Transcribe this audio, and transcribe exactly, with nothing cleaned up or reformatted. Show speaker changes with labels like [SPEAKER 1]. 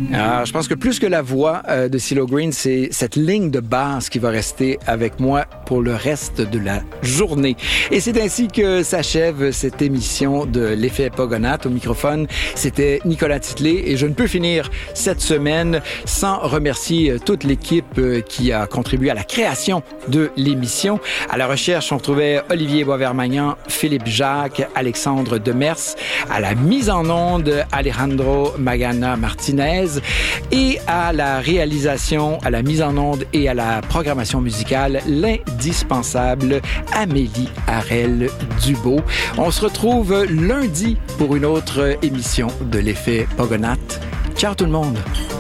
[SPEAKER 1] Alors, je pense que plus que la voix euh, de CeeLo Green, c'est cette ligne de basse qui va rester avec moi pour le reste de la journée. Et c'est ainsi que s'achève cette émission de l'Effet Pogonath. Au microphone, c'était Nicolas Titley et je ne peux finir cette semaine sans remercier toute l'équipe qui a contribué à la création de l'émission. À la recherche, on retrouvait Olivier Boisvert-Magnan, Philippe Jacques, Alexandre Demers. À la mise en onde, Alejandro Magana Martinez. Et à la réalisation, à la mise en onde et à la programmation musicale, l'indispensable Amélie Harel-Dubo. On se retrouve lundi pour une autre émission de l'Effet Pogonath. Ciao tout le monde!